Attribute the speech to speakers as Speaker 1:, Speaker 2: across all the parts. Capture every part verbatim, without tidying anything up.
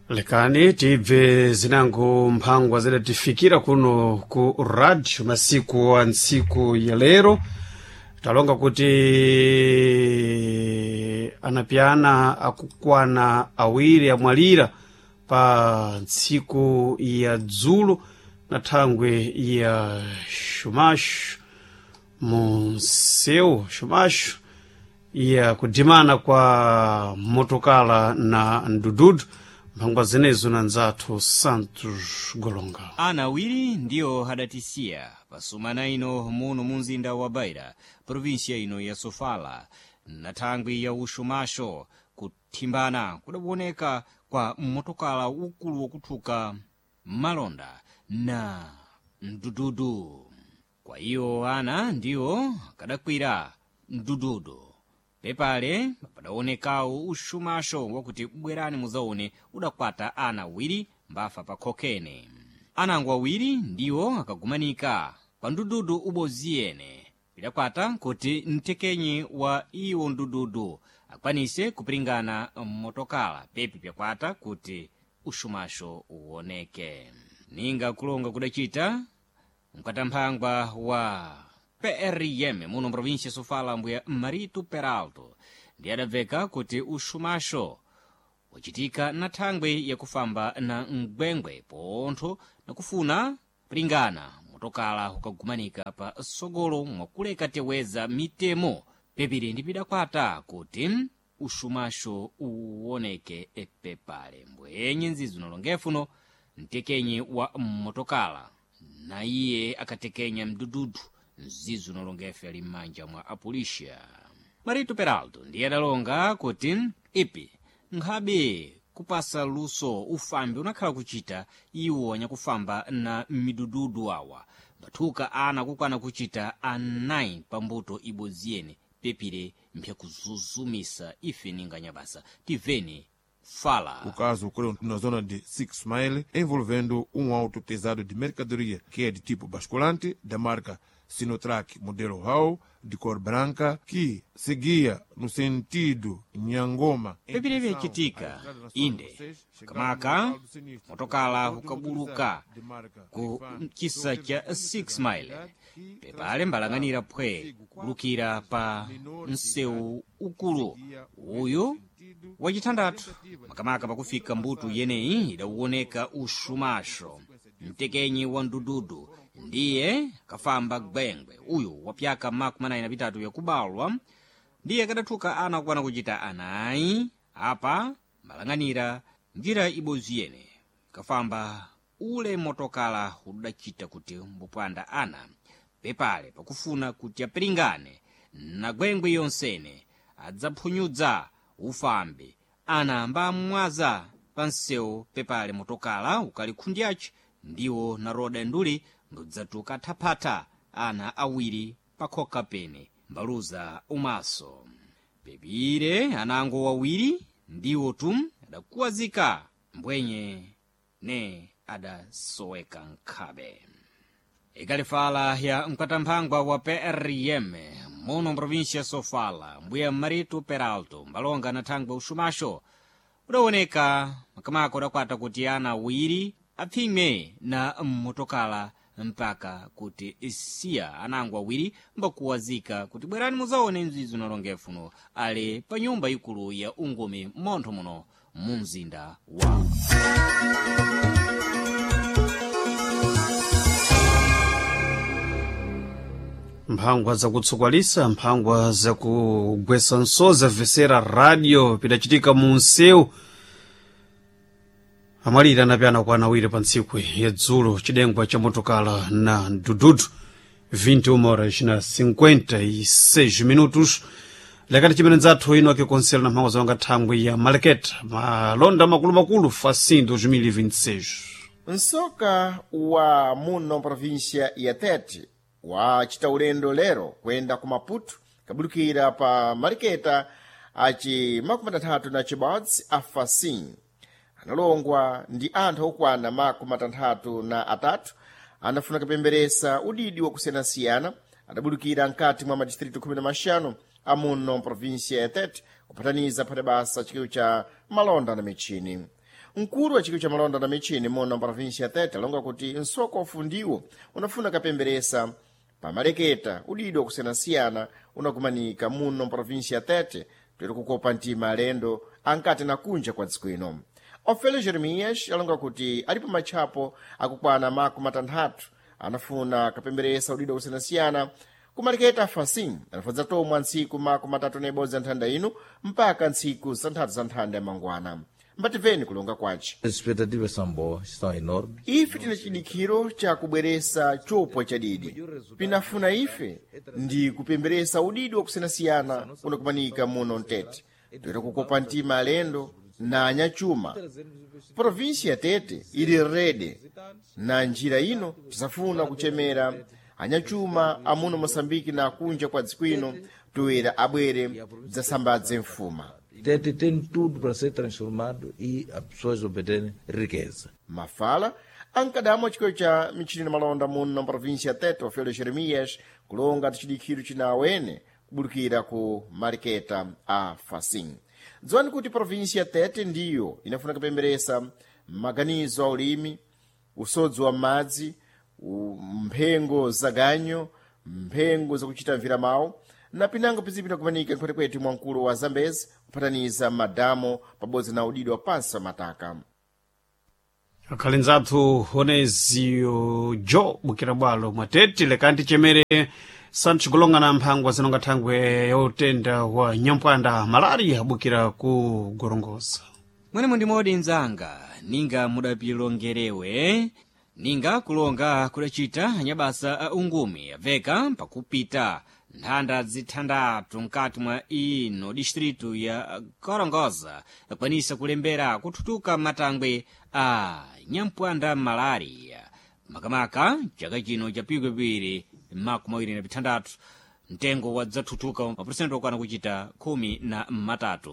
Speaker 1: Lekani tibve zinango mphangwa zidatifikira kuno ku radio masiku wa ntsiku ya lero. Talonga kuti anapiana akukwana awiri amwalira pa ntsiku ya dzulo na thangwe ya Shumashu Monseu Shumashu ya kudimana kwa motokala na ndududu. Mphangwa zenezo na nzathu Santos Golonga.
Speaker 2: Ana awiri ndiyo hadatisiya pasumana ino muno munzinda wa Beira, provinsia ino ya Sofala, na thangwi ya Ushumasho kuthimbana kudabuoneka kwa motokala ukulu wakuthuka malonda na ndududu. Kwa iyo ana ndiyo kadakwira ndududu. Pepale padaonekawo Ushumasho wakuti bwerani muzaone udakwata ana awiri mbafa pa kokene. Anango awiri ndiwo akagumanika pa ndududu uboziyene. Pidakwata kuti mtekenyi wa iyo ndududu akwanise kupringana motokala pepi pyakwata kuti Ushumasho uoneke. Ninga kulonga kudachita mkatamphangwa wa P R M muno provincia Sofala mbuya Marito Peralto ndi adabveka kuti Ushumasho wachitika na thangwe yakufamba na mgwengwe pontho na kufuna pringana motokala ukagumanika pa sogolo mwakuleka teweza mitemo pepire ndi pidakwata kuti Ushumasho uoneke epepale. Mbwenye nzizu nolongefuno mtekenyi wa motokala na iye akatekenya mdududu nzizu nolongefe ali m'manja mwa apulisha. Marito Peralto ndiye adalonga kuti ipi nkhabe kupasa luso ufambi unakhala kuchita iwo anyakufamba na midududu awa. Bathuka ana kukwana kuchita anayi pambuto iboziyene pepire mpya kuzuzumisa ife ninga nyabasa. Tiveni fala.
Speaker 3: O caso ocorreu na zona de Six Mile, envolvendo um auto pesado de mercadoria que é de tipo basculante, da marca Sinotrack modelo H A U, de cor branca, que seguia no sentido Nhangoma.
Speaker 2: Pepire vyachitika inde kamaka motokala ukabuluka ku chisa cha Six Mile. Pepale mbalang'anira phwe kulukira pa mseu ukulu uyo wachithandatu. Makamaka pakufika mbuto yeneyi idauoneka Ushumasho mtekenyi wa ndududu ndiye kafamba gwengwe uyu wapyaka maku manayi na pitatu yakubalwa ndiye kadathuka ana kukwana kuchita anayi. Apa malang'anira njira iboziyene kafamba ule motokala udachita kuti mbupanda ana pepale pakufuna kuti apiringane na gwengwe yonsene adzaphunyudza ufambi ana mbamwaza panseu pepale motokala ukali khundyachi ndiwo na roda nduli ndudzatuka thapata ana awiri pakhoka pene mbaluza umaso. Pepire anango wawiri ndiwo tum adakuwazika mbwenye ne adasoweka nkhabe. Ikalifala ya mkatamphangwa wa P R M muno provincia Sofala mbuya Marito Peralto mbalonga na thangwe Ushumasho udaoneka makamaka udakwata kuti ana awiri apfime na motokala mpaka kuti isiya anango awiri mbakuwazika kuti bwerani muzaone nzizu nolongefuno ale pa nyumba ikulu ya ungome montho muno munzinda wa
Speaker 1: mphangwa zakutsukwalisa, mphangwa zakugwesa nsoza vesera radio pidachitika munseu amwalira anapiana kwa anawiri pa ntsiku ya dzulo chidengwa cha motokala na ndududu vinte horas na cinquenta e seis minutos. Lekati chimene nzathu ino akikonsera na mphangwa zonga thangwe ya Maleketa malonda makulu makulu Facim dois mil e vinte e seis.
Speaker 4: Nsoka wa muno provincia ya Tete wachita ulendo lero kwenda ku Maputo kabulukira pa Maleketa aci makumi matanthatu na chibodzi a Facim. Analongwa ndi anthu okwana makumi matanthatu na atatu anafuna kapemberesa udidi wakusiyanasiyana adabulukira nkati mwa madistritu khumi na maxanu amuno provincia ya Tete kupataniza phate basa chikiwo cha malonda na michini. mkulu wa chikio cha malonda na michini muno mprovinsia ya Tete alonga kuti nsoko ufundiwo unafuna kapemberesa pa maleketa udidwa kusiyanasiyana unakumanika muno mprovinsia ya Tete tuli kukopa ntima alendo ankati na kunja kwa dziko ino. Ofele Jeremias alonga kuti alipo matchapo akukwana maku matanthatu anafuna kapemberesa udidwa kusiyanasiyana kumaleketa Fasim anafadza tomwa ntsiku maku matatu na ibodzi nthanda ino mpaka ntsiku zanthatu za nthanda ya mangwana. Mbativeni kulonga kwace.
Speaker 5: As expectativas são boas, são enormes.
Speaker 4: Ife tina chidikiro cha kubweresa chopwa chadidi. Pinafuna ife ndi kupemberesa udidi wa kusiyanasiyana unakumanika muno Tete. Toera kukopa ntima alendo na anyachuma. Provinsia Tete ili rede na njira ino tisafuna kuchemera anyachuma amuno Moçambique na kunja kwa dziko ino toera abwere zasambadze mfuma.
Speaker 5: Tete tem tudo para ser transformado e as pessoas obterem riqueza.
Speaker 4: Mafala ankadamo chikio cha michini na malonda muno na provinsia Tete Ofele Jeremias kulonga tichidikiro chinawene kubulukira ku mariketa a Fasim. Dzwani kuti provinsia Tete ndiyo inafuna kapemberesa maganizo a ulimi, usodzi wa madzi, mphengo za ganyo, mphengo za kuchita mvira mawu, na pinango pizipita kumanika nkwetekweti mwankulu wa Zambezi kupataniza madamo pabodzi na udidi wa pansi wa mataka.
Speaker 1: akhali nzathu Onezio Jo bukira bwalo mwatete lekanti chemere santi kulongana mphangwa zinonga thangwe yautenda wa nyampwanda malaria bukira ku Gorongosa.
Speaker 2: mwene mundimodi nzanga ninga mudapilongerewe ninga kulonga kudacita anyabasa a ungumi aveka pakupita nthanda zithandatu mkati mwa ino distritu ya Gorongosa akwanisa kulembera kuthutuka matangwe a nyampwanda malaria makamaka chaka chino chapikwe pili makumi awiri na pitandatu mtengo wadzathutuka mapuresenti okwana kuchita khumi na matatu.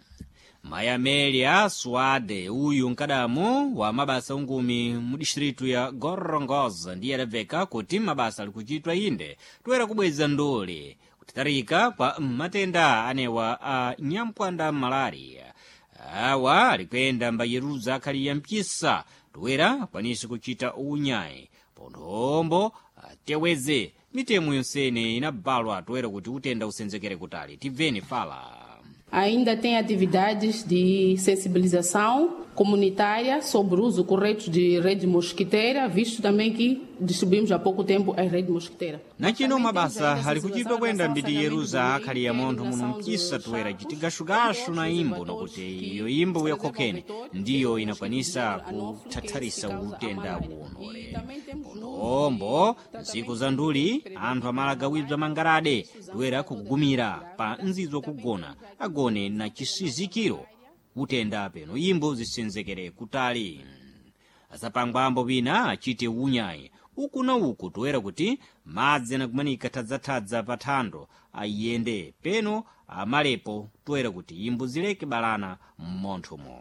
Speaker 2: Mayamelia Suade uyu nkadamu wa mabasa ungumi mu distritu ya Gorongosa ndiye adaveka kuti mabasa ali kuchitwa inde toera kubweza ndole kutitarika kwa matenda anewa a nyampwanda malaria awa alikwenda mbayeruza akhali ya mpisa toera kwanisi kuchita unyayi pondombo teweze mitemu yonsene inabalwa toera kuti utenda usenzekere kutali. Tiveni fala.
Speaker 6: Ainda tem atividades de sensibilização comunitária sobre o uso correto de rede mosquiteira, visto também que distribuímos há pouco tempo a rede mosquiteira.
Speaker 2: Na chino mabasa ali kuchitwa kwenda mbiti yeruza akhali ya montho muno mkisa toera chitigashugashu na imbo nokuti iyo imbo ya kokene ndiyo inakwanisa kuthatharisa utenda uwonole. Pombo ntsiku za nduli anthu amalagawidwa mangarade toera kugumira pa nzizo kugona agone na chisizikiro utenda peno imbo zisenzekere kutali. Asapangwambo bina achite unyayi uku na uku toera kuti madzi anakumanika thadzatadza pathando ayende peno amalepo toera kuti imbo zileke balana mmonthomo.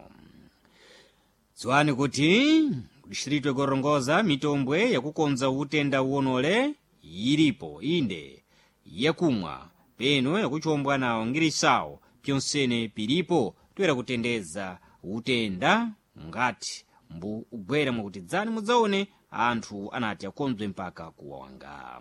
Speaker 2: Dziwani kuti distritu ya Gorongosa mitombwe yakukonza utenda uwonole ilipo inde yakumwa peno yakuchombwa nawo ngirisawo pyonsene pilipo toera kutendeza utenda ngati mbu ubwera mwakuti dzani mudzaone anthu anati akonzwe mpaka kuwanga.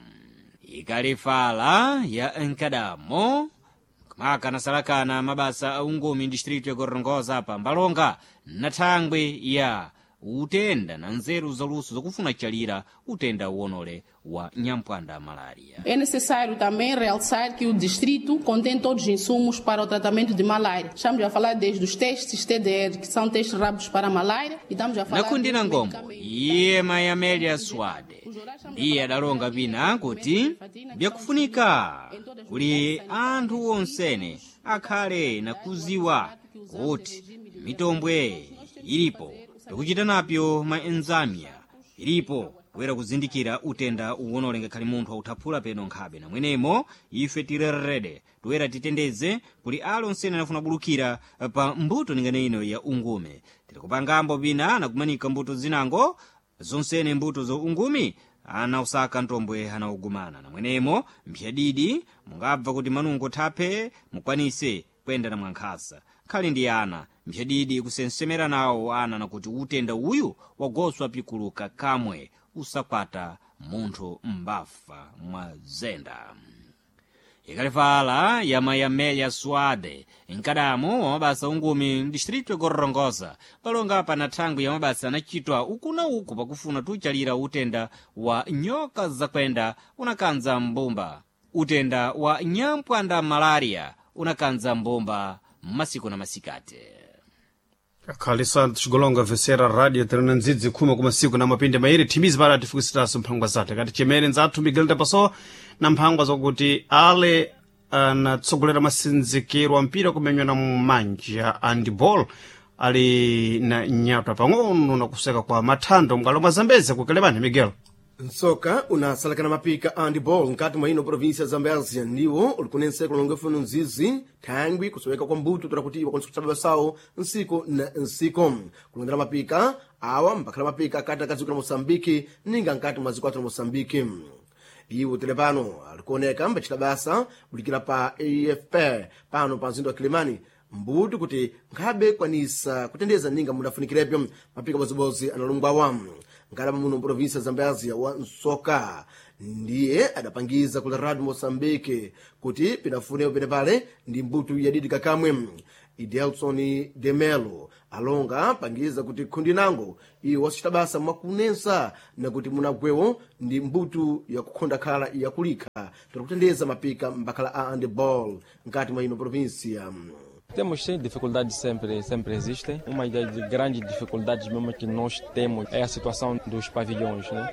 Speaker 2: Ikalefala ya nkadamo maka nasalakana mabasa aungumi distritu ya Gorongosa pa mbalonga na thangwe ya utenda na nzeru zaluso zakufuna chalira utenda uwonole wa nyampwanda malaria.
Speaker 6: É necessário também realçar que o distrito contém todos os insumos para o tratamento de malária. Estamos a falar desde os testes T D R, que são testes rápidos para a malária, e estamos a falar
Speaker 2: nakundina ngombo iye Mayamelia Suade ndiye adalonga bina kuti byakufunika kuli anthu onsene akhale nakuziwa kuti mitombwe ilipo tokuchita napyo maenzamia ilipo toera kuzindikira utenda uwonole ngakhale munthu authaphula peno nkhabe na mwenemo ife tirerede toera titendeze kuli ali onsene anafuna bulukira pa mbuto ningane ino ya ungume tiri kupangambo bina anakumanika mbuto zinango zonsene mbuto zo ungumi anausaka ntombwe anaugumana na mwenemo mpyadidi mungabva kuti manungo thaphe mukwanise kwenda na mwankhasa khali ndi ana mphadidi kusensemera nawo ana nakuti utenda uyu wagoswa pikuluka kamwe usakwata munthu mbafa mwa zenda. Ikalivala ya Mayamelia Suade nkadamu wa mabasa ungumi mdistritu ya Gorongosa palonga pana thangu ya mabasa anachitwa uku na uku pakufuna tuchalira utenda wa nyoka zakwenda unakanza mbumba. Utenda wa nyampwanda malaria unakanza mbumba masiku na masikate.
Speaker 1: Khali Santos Golonga Vesera Radio terena ndzidzi khuma kumasiku na mapinde mairi timizi para tifikisiraso mphangwa zate kati chemere nzathu Miguel Tapaso na mphangwa zokuti ale anatsogolera masinzikiro ampira kumenywa na manja handball ali na nyatwa pang'ono na kuseka kwa mathando mkalo mwa Zambezi kukelebani Miguel.
Speaker 7: Nsoka unasalakana mapika handball nkati mwa ino provinsia Zambezi ndiwo ulikunense kulongefunu nzizi thangwi kusoweka kwa mbuto turakutiwa kwa nsukutababa sawo nsiko na nsiko kulondera mapika awa mpakhala mapika akati akadziku na Mosambiki ninga nkati mwa zikwatu na Mosambiki. Iwo telepano alikuoneka mbachita basa ulikira pa A F P pano pa mzindu wa Kilimani mbuto kuti nkhabe kwanisa kutendeza ninga mudafunikirepo mapika bozibozi analungwawa ngala muno provinsia Zambezi wa Nsoka ndiye adapangiza kula Radio Mosambike kuti pinafune upene pale ndi mbuto yadidi kakamwe. Idelson de Melo alonga pangiza kuti kundi nango iyo wasitabasa makunensa na kuti munagwewo ndi mbuto ya kukhonda khala ya kulika tukutendeza mapika mbakhala a handball ngati mwa ino provinsia.
Speaker 8: Temos sim dificuldades, sempre, sempre existem. Uma das grandes dificuldades mesmo que nós temos é a situação dos pavilhões, né?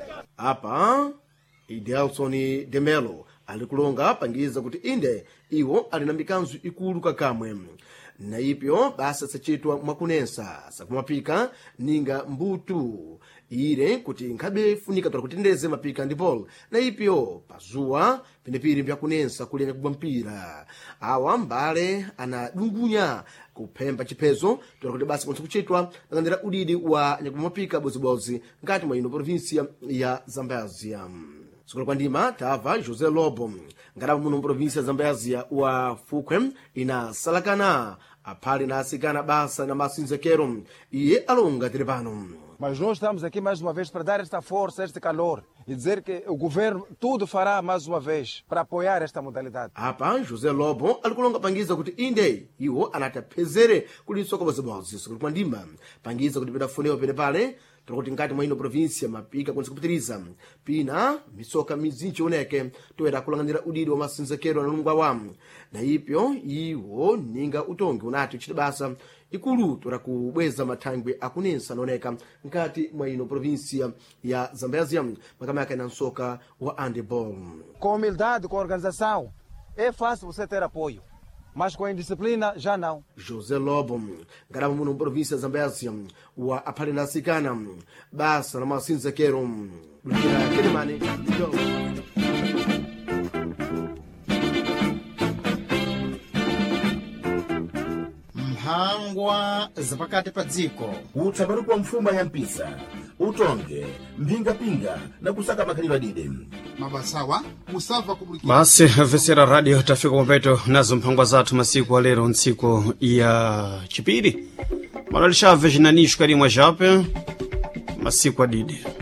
Speaker 7: Apa, Idelson de Melo alikulonga pangiza kuti inde iwo alina mikanzu ikulu kakamwe. Na ipyo basa sachitwa mwakunensa sakumapika ninga mbutu ire kuti nkhabe funika tora kutendeze mapika handball na ipyo pazuwa pinepiri mpyakunensa kulenya kubwa mpira awa mbale anadungunya kuphemba chipezo tora kuti basa konse kuchitwa nakandira udidi wa nyakumapika bozibozi ngati mwa ino provinsia ya Zambezi. Sukulu kwa ndima tava Jose Lobo ngati muno provinsia Zambezi wa Fukwe ina salakana apali na asikana basa na masinzekero iye alonga telepano.
Speaker 9: Mas nós estamos aqui mais uma vez para dar esta força, este calor e dizer que o governo tudo fará mais uma vez para apoiar esta modalidade.
Speaker 7: Apa José Lobo alikulonga pangiza kuti inde iwo anatapezere kulisoka bozibozi. Sukulu kwa ndima pangiza kuti pidafunewa pene pale tikuti ngati mwa ino provinsia mapika kwenye kupitiriza pina misoka mizinchi oneke toera kulanganira udidi wa masinzekero na lungwa wamu na ipyo iwo ninga utongi unati uchite basa ikulu tora kubweza mathangwi akunensa naoneka ngati mwa ino provinsia ya Zambezi makamaka na nsoka wa handball.
Speaker 9: Com humildade, com organização é fácil você ter apoio, mas com a indisciplina já não.
Speaker 7: José Lobo ngaramu muno província Zambezi wa apali nasikana basa na masinzekero Lukira Kilimani Yo.
Speaker 4: Mphangwa zapakati pa dziko
Speaker 10: utsapato kwa mfuma ya mpisa utonge mpingapinga na kusaka makhalidwe adide
Speaker 11: mabasawa musava kubulikira.
Speaker 1: Basi Vesera Radio tafika mapeto nazo mphangwa zathu masiku alero ntsiku ya chipiri malalisha vejinanishwa karimwa jape masiku adide.